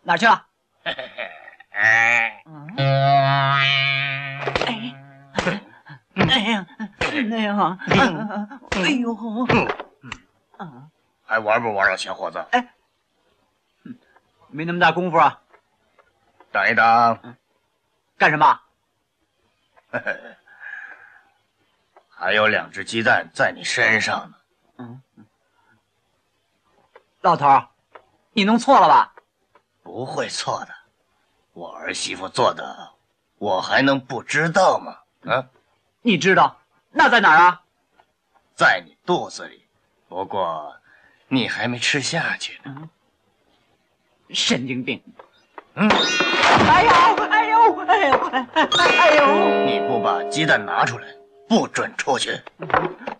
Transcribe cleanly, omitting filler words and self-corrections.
哪儿去了？ 哎呀，那样，哎呦， 还玩不玩啊，小伙子？ 哎，没那么大功夫啊！ 等一等， 干什么？ 还有2只鸡蛋在你身上呢。 老头儿，你弄错了吧？ 不会错的，我儿媳妇做的，我还能不知道吗？啊？ 你知道？那在哪儿啊？ 在你肚子里，不过你还没吃下去呢。 神经病！ 嗯， 哎呦，哎呦，哎呦，哎呦！ 你不把鸡蛋拿出来，不准出去。